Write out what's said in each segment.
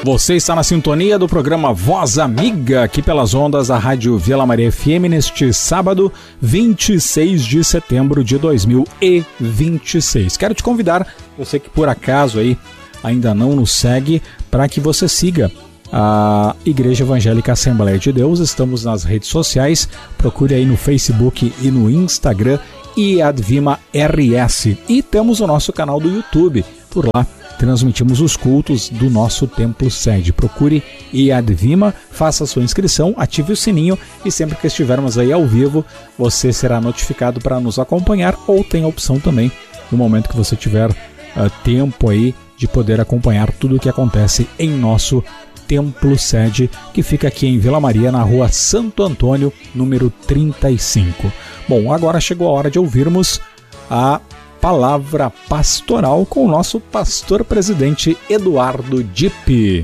Você está na sintonia do programa Voz Amiga, aqui pelas ondas da Rádio Vila Maria FM, neste sábado, 26 de setembro de 2026. Quero te convidar, você que por acaso aí ainda não nos segue, para que você siga a Igreja Evangélica Assembleia de Deus. Estamos nas redes sociais, procure aí no Facebook e no Instagram, IADVIMA RS. E temos o nosso canal do YouTube, por lá transmitimos os cultos do nosso templo sede. Procure IADVIMA, faça a sua inscrição, ative o sininho e sempre que estivermos aí ao vivo, você será notificado para nos acompanhar, ou tem a opção também, no momento que você tiver tempo aí, de poder acompanhar tudo o que acontece em nosso templo sede, que fica aqui em Vila Maria, na rua Santo Antônio, número 35. Bom, agora chegou a hora de ouvirmos a palavra pastoral com o nosso pastor presidente Eduardo Dipp.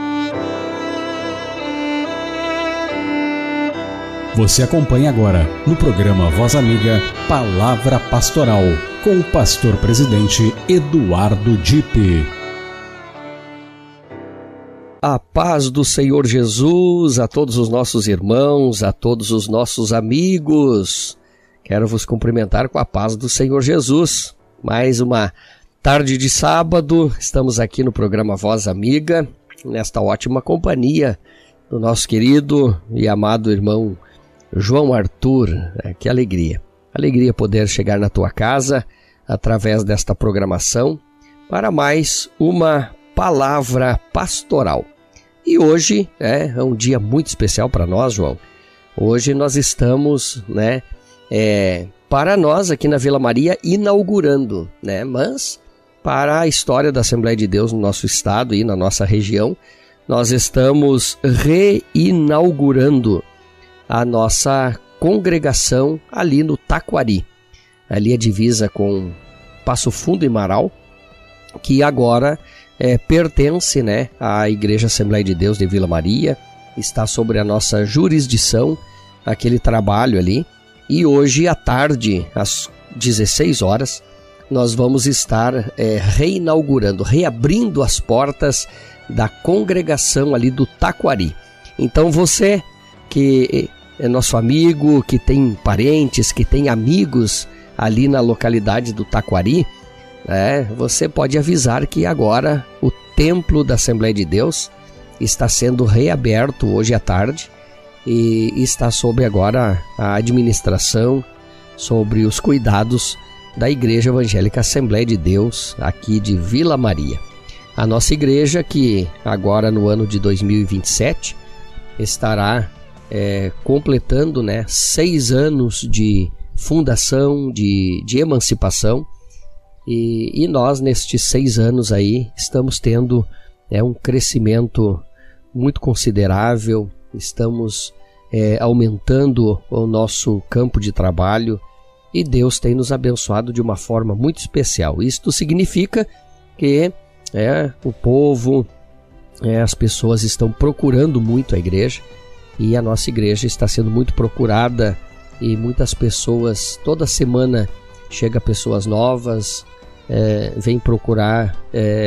Você acompanha agora no programa Voz Amiga, Palavra Pastoral, com o pastor presidente Eduardo Dipp. A paz do Senhor Jesus a todos os nossos irmãos, a todos os nossos amigos. Quero vos cumprimentar com a paz do Senhor Jesus. Mais uma tarde de sábado, estamos aqui no programa Voz Amiga, nesta ótima companhia do nosso querido e amado irmão João Arthur. Que alegria. Alegria poder chegar na tua casa através desta programação para mais uma palavra pastoral. E hoje é um dia muito especial para nós, João. Hoje nós estamos, para nós aqui na Vila Maria, inaugurando, mas para a história da Assembleia de Deus no nosso estado e na nossa região, nós estamos reinaugurando a nossa congregação ali no Taquari. Ali a divisa com Passo Fundo e Marau, que agora pertence à Igreja Assembleia de Deus de Vila Maria, está sobre a nossa jurisdição, aquele trabalho ali. E hoje à tarde, às 16 horas, nós vamos estar reinaugurando, reabrindo as portas da congregação ali do Taquari. Então você que é nosso amigo, que tem parentes, que tem amigos ali na localidade do Taquari, você pode avisar que agora o templo da Assembleia de Deus está sendo reaberto hoje à tarde e está sob agora a administração, sobre os cuidados da Igreja Evangélica Assembleia de Deus aqui de Vila Maria. A nossa igreja, que agora no ano de 2027 estará completando 6 anos de fundação, de emancipação, e nós nestes 6 anos aí estamos tendo um crescimento muito considerável, estamos aumentando o nosso campo de trabalho e Deus tem nos abençoado de uma forma muito especial. Isto significa que o povo, as pessoas estão procurando muito a igreja, e a nossa igreja está sendo muito procurada, e muitas pessoas, toda semana chega pessoas novas, vêm procurar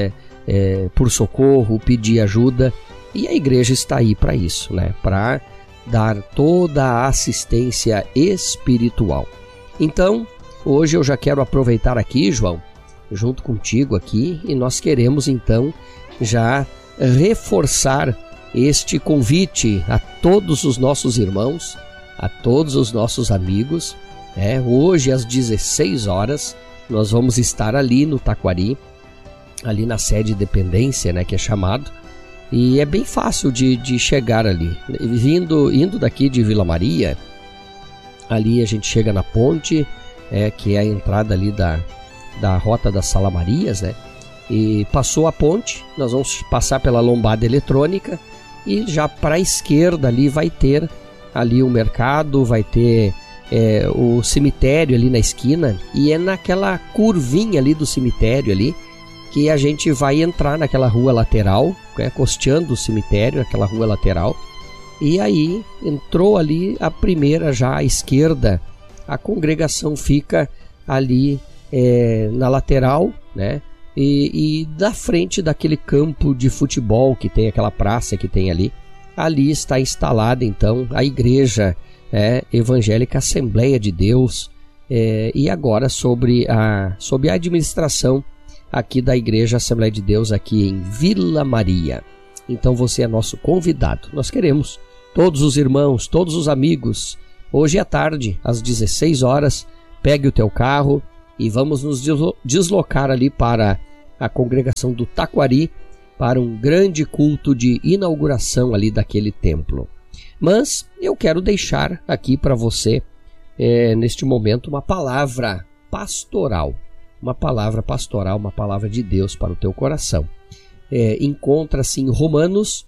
por socorro, pedir ajuda, e a igreja está aí para isso, para dar toda a assistência espiritual. Então, hoje eu já quero aproveitar aqui, João, junto contigo aqui, e nós queremos então já reforçar este convite a todos os nossos irmãos, a todos os nossos amigos. Hoje às 16 horas nós vamos estar ali no Taquari, ali na sede de dependência, que é chamado, e é bem fácil de chegar ali. Indo daqui de Vila Maria, ali a gente chega na ponte, que é a entrada ali da Rota das Salamarias, e passou a ponte, nós vamos passar pela lombada eletrônica, e já para a esquerda ali vai ter ali o mercado, vai ter o cemitério ali na esquina, e é naquela curvinha ali do cemitério ali que a gente vai entrar naquela rua lateral, costeando o cemitério, naquela rua lateral, e aí entrou ali a primeira já à esquerda, a congregação fica ali na lateral, e da frente daquele campo de futebol que tem, aquela praça que tem ali está instalada então a Igreja Evangélica Assembleia de Deus, e agora sob a administração aqui da Igreja Assembleia de Deus aqui em Vila Maria. Então você é nosso convidado. Nós queremos todos os irmãos, todos os amigos, hoje à tarde, às 16 horas, pegue o teu carro e vamos nos deslocar ali para a congregação do Taquari, para um grande culto de inauguração ali daquele templo. Mas eu quero deixar aqui para você, neste momento, uma palavra pastoral. Uma palavra pastoral, uma palavra de Deus para o teu coração. Encontra-se em Romanos,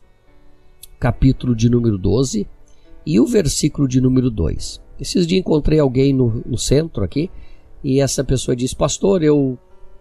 capítulo de número 12, e o versículo de número 2. Esses dias encontrei alguém no centro aqui, e essa pessoa disse: pastor, eu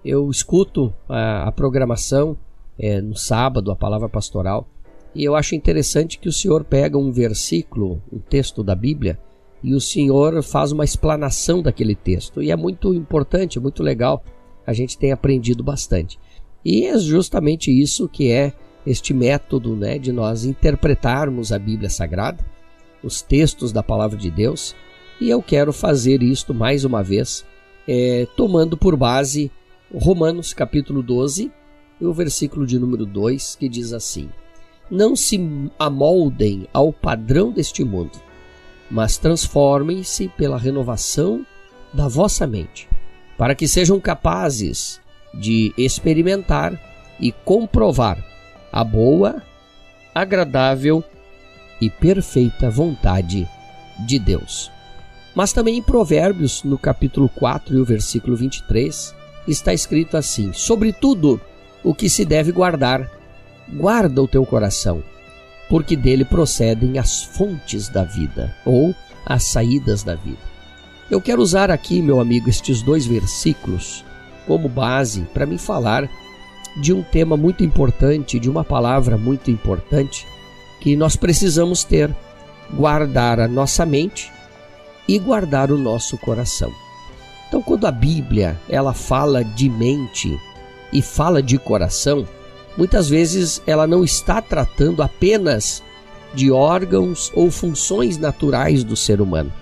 escuto a programação no sábado, a palavra pastoral, e eu acho interessante que o senhor pega um versículo, um texto da Bíblia, e o senhor faz uma explanação daquele texto, e é muito importante, é muito legal, a gente tem aprendido bastante. E é justamente isso que é este método, de nós interpretarmos a Bíblia Sagrada, os textos da Palavra de Deus, e eu quero fazer isto mais uma vez, tomando por base Romanos capítulo 12, e o versículo de número 2, que diz assim: não se amoldem ao padrão deste mundo, mas transformem-se pela renovação da vossa mente, para que sejam capazes de experimentar e comprovar a boa, agradável e perfeita vontade de Deus. Mas também em Provérbios, no capítulo 4 e o versículo 23, está escrito assim: sobretudo o que se deve guardar, guarda o teu coração, porque dele procedem as fontes da vida, ou as saídas da vida. Eu quero usar aqui, meu amigo, estes 2 versículos como base para me falar de um tema muito importante, de uma palavra muito importante, que nós precisamos ter: guardar a nossa mente e guardar o nosso coração. Então, quando a Bíblia ela fala de mente e fala de coração, muitas vezes ela não está tratando apenas de órgãos ou funções naturais do ser humano,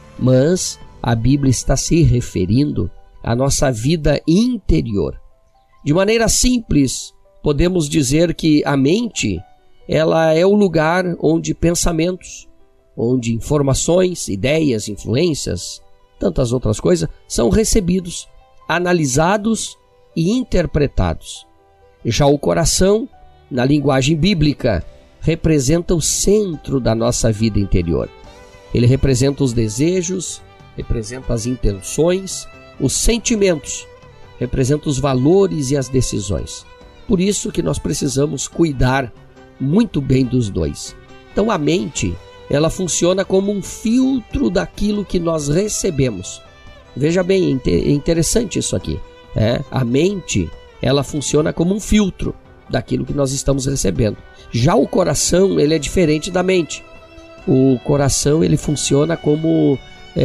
mas a Bíblia está se referindo à nossa vida interior. De maneira simples, podemos dizer que a mente ela é o lugar onde pensamentos, onde informações, ideias, influências, tantas outras coisas, são recebidos, analisados e interpretados. Já o coração, na linguagem bíblica, representa o centro da nossa vida interior. Ele representa os desejos, representa as intenções, os sentimentos, representa os valores e as decisões. Por isso que nós precisamos cuidar muito bem dos 2. Então a mente, ela funciona como um filtro daquilo que nós recebemos. Veja bem, é interessante isso aqui. A mente, ela funciona como um filtro daquilo que nós estamos recebendo. Já o coração, ele é diferente da mente. O coração, ele funciona como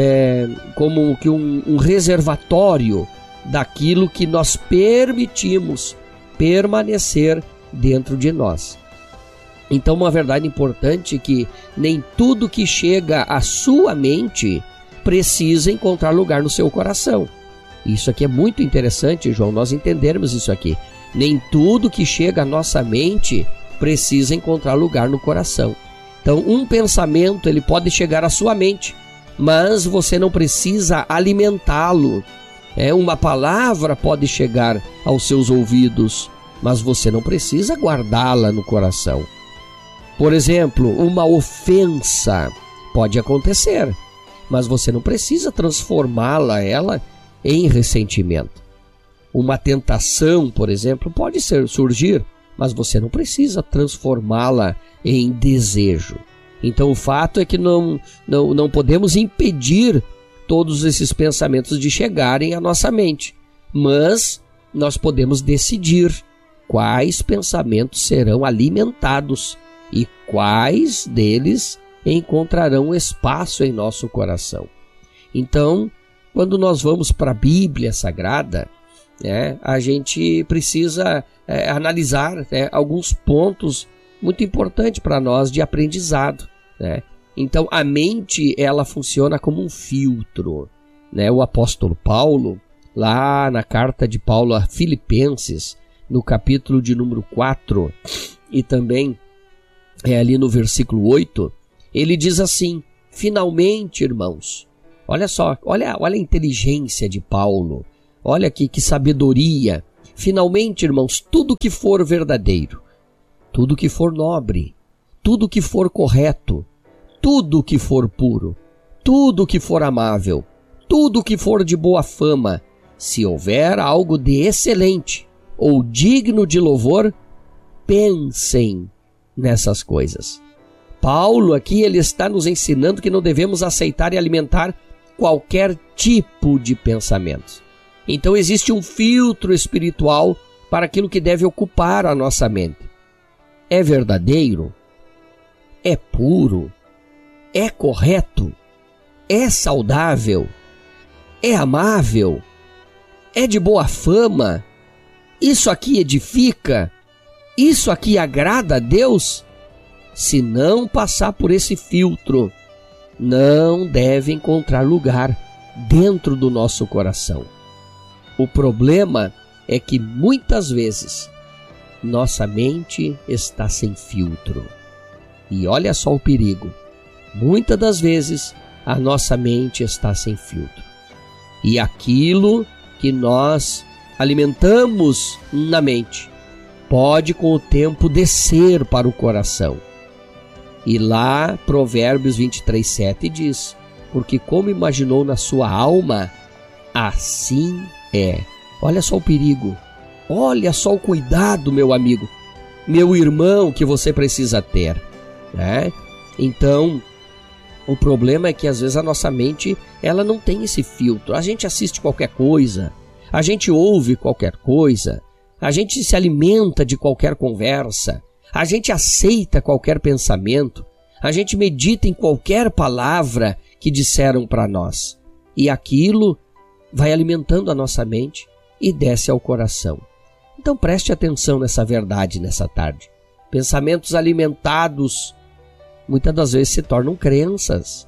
que um reservatório daquilo que nós permitimos permanecer dentro de nós. Então, uma verdade importante é que nem tudo que chega à sua mente precisa encontrar lugar no seu coração. Isso aqui é muito interessante, João, nós entendermos isso aqui. Nem tudo que chega à nossa mente precisa encontrar lugar no coração. Então, um pensamento ele pode chegar à sua mente, mas você não precisa alimentá-lo. Uma palavra pode chegar aos seus ouvidos, mas você não precisa guardá-la no coração. Por exemplo, uma ofensa pode acontecer, mas você não precisa transformá-la em ressentimento. Uma tentação, por exemplo, pode surgir, mas você não precisa transformá-la em desejo. Então o fato é que não podemos impedir todos esses pensamentos de chegarem à nossa mente, mas nós podemos decidir quais pensamentos serão alimentados e quais deles encontrarão espaço em nosso coração. Então, quando nós vamos para a Bíblia Sagrada, a gente precisa analisar alguns pontos muito importantes para nós de aprendizado, né? Então a mente, ela funciona como um filtro, né? O apóstolo Paulo, lá na carta de Paulo a Filipenses, no capítulo de número 4, e também ali no versículo 8, ele diz assim: finalmente, irmãos, olha só, olha a inteligência de Paulo, olha aqui que sabedoria. Finalmente, irmãos, tudo que for verdadeiro, tudo que for nobre, tudo que for correto, tudo que for puro, tudo que for amável, tudo que for de boa fama, se houver algo de excelente ou digno de louvor, pensem nessas coisas. Paulo aqui, ele está nos ensinando que não devemos aceitar e alimentar qualquer tipo de pensamento. Então existe um filtro espiritual para aquilo que deve ocupar a nossa mente. É verdadeiro? É puro? É correto? É saudável? É amável? É de boa fama? Isso aqui edifica? Isso aqui agrada a Deus? Se não passar por esse filtro, não deve encontrar lugar dentro do nosso coração. O problema é que muitas vezes nossa mente está sem filtro. E olha só o perigo. Muitas das vezes a nossa mente está sem filtro. E aquilo que nós alimentamos na mente pode com o tempo descer para o coração. E lá Provérbios 23:7 diz: porque como imaginou na sua alma, assim é. Olha só o perigo. Olha só o cuidado, meu amigo, meu irmão, que você precisa ter, né? Então, o problema é que às vezes a nossa mente, ela não tem esse filtro. A gente assiste qualquer coisa, a gente ouve qualquer coisa, a gente se alimenta de qualquer conversa, a gente aceita qualquer pensamento, a gente medita em qualquer palavra que disseram para nós. E aquilo vai alimentando a nossa mente e desce ao coração. Então preste atenção nessa verdade nessa tarde. Pensamentos alimentados muitas das vezes se tornam crenças.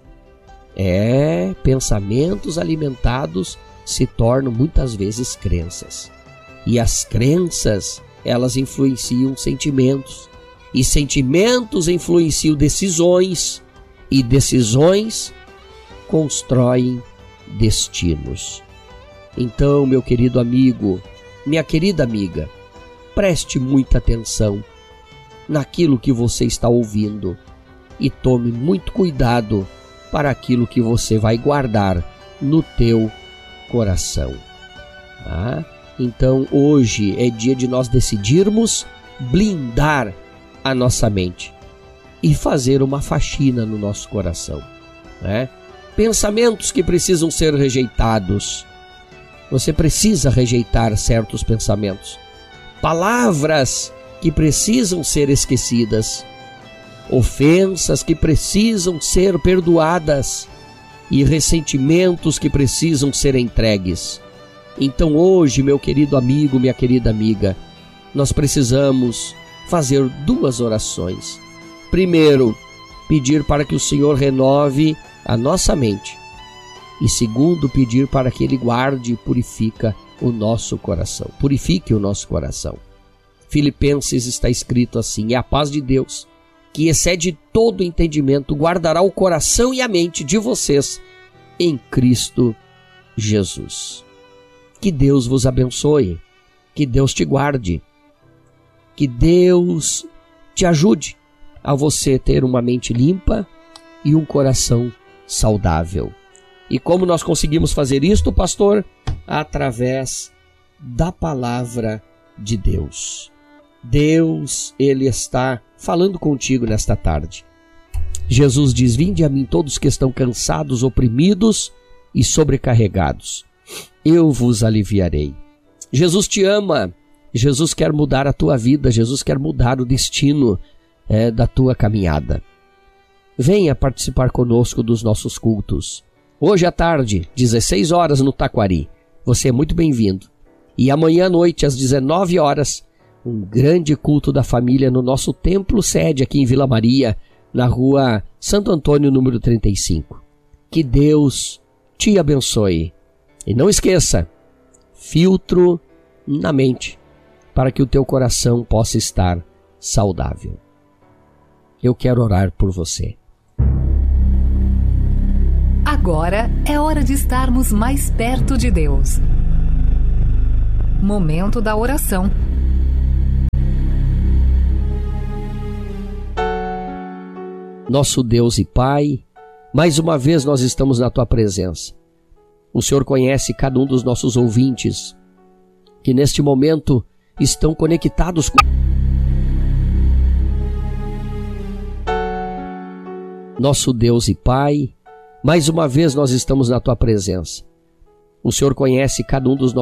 Pensamentos alimentados se tornam muitas vezes crenças. E as crenças, elas influenciam sentimentos. E sentimentos influenciam decisões. E decisões constroem destinos. Então, meu querido amigo, minha querida amiga, preste muita atenção naquilo que você está ouvindo e tome muito cuidado para aquilo que você vai guardar no teu coração. Tá? Então, hoje é dia de nós decidirmos blindar a nossa mente e fazer uma faxina no nosso coração, né? Pensamentos que precisam ser rejeitados. Você precisa rejeitar certos pensamentos. Palavras que precisam ser esquecidas. Ofensas que precisam ser perdoadas. E ressentimentos que precisam ser entregues. Então hoje, meu querido amigo, minha querida amiga, nós precisamos fazer 2 orações. Primeiro, pedir para que o Senhor renove a nossa mente. E segundo, pedir para que Ele guarde e purifique o nosso coração. Filipenses está escrito assim: e a paz de Deus, que excede todo entendimento, guardará o coração e a mente de vocês em Cristo Jesus. Que Deus vos abençoe, que Deus te guarde, que Deus te ajude a você ter uma mente limpa e um coração saudável. E como nós conseguimos fazer isto, pastor? Através da palavra de Deus. Deus, Ele está falando contigo nesta tarde. Jesus diz: vinde a mim todos que estão cansados, oprimidos e sobrecarregados. Eu vos aliviarei. Jesus te ama. Jesus quer mudar a tua vida. Jesus quer mudar o destino da tua caminhada. Venha participar conosco dos nossos cultos. Hoje à tarde, 16 horas no Taquari. Você é muito bem-vindo. E amanhã à noite, às 19 horas, um grande culto da família no nosso templo sede aqui em Vila Maria, na rua Santo Antônio, número 35. Que Deus te abençoe. E não esqueça, filtro na mente, para que o teu coração possa estar saudável. Eu quero orar por você. Agora é hora de estarmos mais perto de Deus. Momento da oração. Nosso Deus e Pai, mais uma vez nós estamos na Tua presença. O Senhor conhece cada um dos nossos ouvintes, que neste momento estão conectados com... Nosso Deus e Pai, mais uma vez nós estamos na Tua presença. O Senhor conhece cada um dos nossos